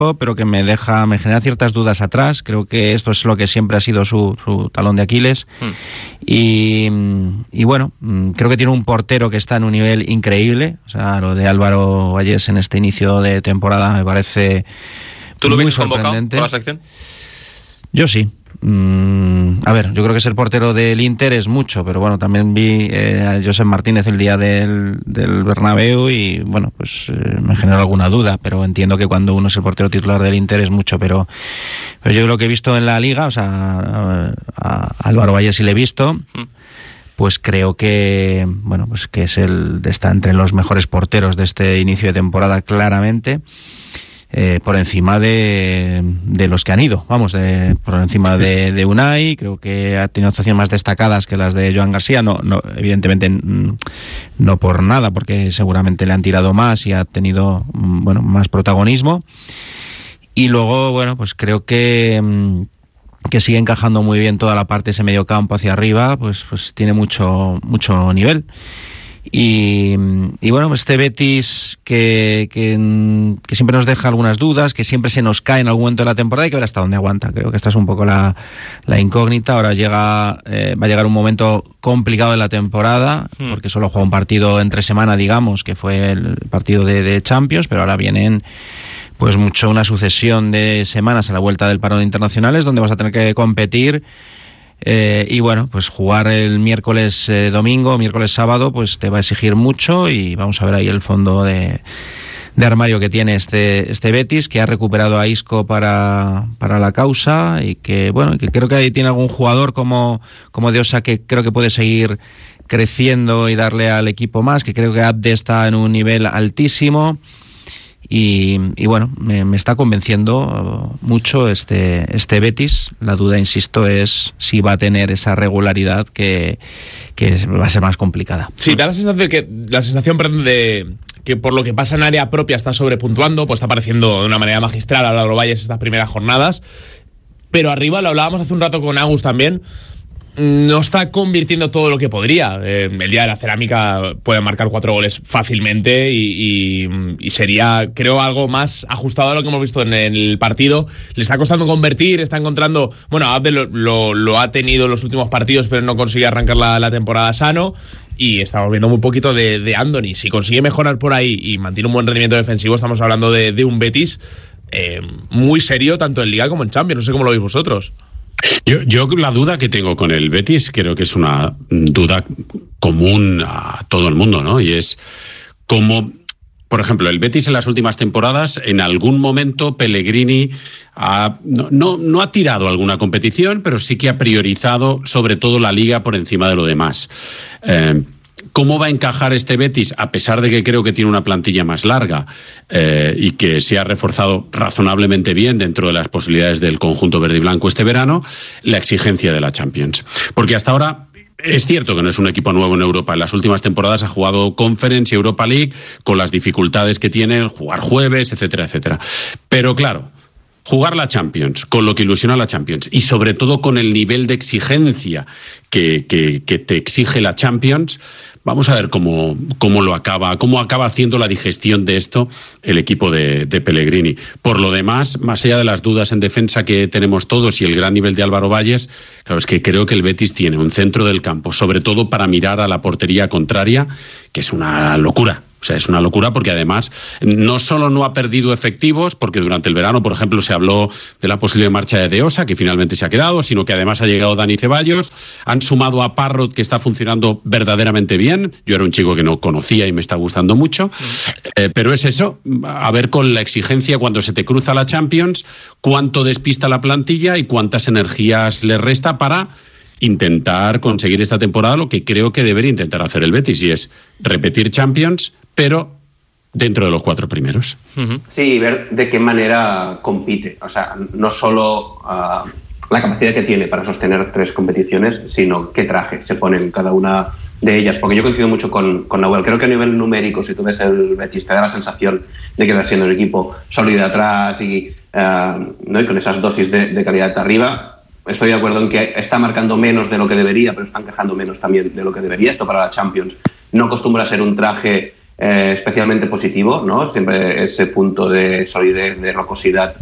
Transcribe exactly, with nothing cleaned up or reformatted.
pero que me deja, me genera ciertas dudas atrás. Creo que esto es lo que siempre ha sido su, su talón de Aquiles. Hmm. Y, y bueno, creo que tiene un portero que está en un nivel increíble. O sea, lo de Álvaro Valles en este inicio de temporada me parece ¿Tú lo muy ves convocado sorprendente. Por la selección? Yo sí. Mm, a ver, yo creo que ser portero del Inter es mucho, pero bueno, también vi eh, a Josep Martínez el día del, del Bernabéu y bueno, pues eh, me generó alguna duda, pero entiendo que cuando uno es el portero titular del Inter es mucho, pero, pero yo lo que he visto en la Liga, o sea, a, a Álvaro Valles sí le he visto, pues creo que, bueno, pues que es el está entre los mejores porteros de este inicio de temporada claramente. Eh, por encima de, de los que han ido, vamos, de, por encima de, de Unai. Creo que ha tenido actuaciones más destacadas que las de Joan García, no, no, evidentemente no por nada, porque seguramente le han tirado más y ha tenido, bueno, más protagonismo. Y luego, bueno, pues creo que que sigue encajando muy bien toda la parte de ese medio campo hacia arriba, pues, pues tiene mucho, mucho nivel. Y, y bueno, este Betis que, que, que siempre nos deja algunas dudas, que siempre se nos cae en algún momento de la temporada, y que ver hasta dónde aguanta. Creo que esta es un poco la, la incógnita. Ahora llega eh, va a llegar un momento complicado de la temporada, hmm. porque solo juega un partido entre semana, digamos, que fue el partido de, de Champions, pero ahora vienen pues mucho una sucesión de semanas a la vuelta del parón de internacionales, donde vas a tener que competir. Eh, y bueno, pues jugar el miércoles eh, domingo, miércoles sábado, pues te va a exigir mucho, y vamos a ver ahí el fondo de, de armario que tiene este este Betis, que ha recuperado a Isco para, para la causa, y que bueno, que creo que ahí tiene algún jugador como, como Deosa, que creo que puede seguir creciendo y darle al equipo más, que creo que Abde está en un nivel altísimo. Y, y bueno, me, me está convenciendo mucho este este Betis. La duda, insisto, es si va a tener esa regularidad que, que va a ser más complicada. Sí, da la sensación de que la sensación, perdón, de que por lo que pasa en área propia está sobrepuntuando, pues está apareciendo de una manera magistral a Álvaro Valles estas primeras jornadas. Pero arriba, lo hablábamos hace un rato con Agus también, no está convirtiendo todo lo que podría. Eh, el día de la cerámica puede marcar cuatro goles fácilmente y, y, y sería, creo, algo más ajustado a lo que hemos visto en el partido. Le está costando convertir, está encontrando... Bueno, Abde lo, lo, lo ha tenido en los últimos partidos, pero no consigue arrancar la, la temporada sano. Y estamos viendo muy poquito de, de Andoni. Si consigue mejorar por ahí y mantiene un buen rendimiento defensivo, estamos hablando de, de un Betis eh, muy serio, tanto en Liga como en Champions. No sé cómo lo veis vosotros. Yo, yo la duda que tengo con el Betis creo que es una duda común a todo el mundo, ¿no? Y es cómo, por ejemplo, el Betis en las últimas temporadas, en algún momento Pellegrini ha, no, no, no ha tirado alguna competición, pero sí que ha priorizado sobre todo la Liga por encima de lo demás. Eh, ¿Cómo va a encajar este Betis, a pesar de que creo que tiene una plantilla más larga eh, y que se ha reforzado razonablemente bien dentro de las posibilidades del conjunto verde y blanco este verano, la exigencia de la Champions? Porque hasta ahora es cierto que no es un equipo nuevo en Europa. En las últimas temporadas ha jugado Conference y Europa League con las dificultades que tiene, jugar jueves, etcétera, etcétera. Pero claro, jugar la Champions, con lo que ilusiona la Champions y sobre todo con el nivel de exigencia que, que, que te exige la Champions, vamos a ver cómo, cómo lo acaba, cómo acaba haciendo la digestión de esto el equipo de, de Pellegrini. Por lo demás, más allá de las dudas en defensa que tenemos todos y el gran nivel de Álvaro Valles, claro, es que creo que el Betis tiene un centro del campo, sobre todo para mirar a la portería contraria, que es una locura. O sea, es una locura porque además no solo no ha perdido efectivos, porque durante el verano, por ejemplo, se habló de la posible marcha de Deosa, que finalmente se ha quedado, sino que además ha llegado Dani Ceballos, han sumado a Parrot, que está funcionando verdaderamente bien. Yo era un chico que no conocía y me está gustando mucho, eh, pero es eso, a ver con la exigencia cuando se te cruza la Champions, cuánto despista la plantilla y cuántas energías le resta para intentar conseguir esta temporada lo que creo que debería intentar hacer el Betis, y es repetir Champions, pero dentro de los cuatro primeros. Sí, y ver de qué manera compite. O sea, no solo uh, la capacidad que tiene para sostener tres competiciones, sino qué traje se pone en cada una de ellas. Porque yo coincido mucho con, con Nahuel. Creo que a nivel numérico, si tú ves el Betis, te da la sensación de que va siendo un equipo sólido de atrás y, uh, ¿no? y con esas dosis de, de calidad de arriba. Estoy de acuerdo en que está marcando menos de lo que debería, pero están quejando menos también de lo que debería. Esto para la Champions no acostumbra a ser un traje eh, especialmente positivo, ¿no? Siempre ese punto de solidez, de rocosidad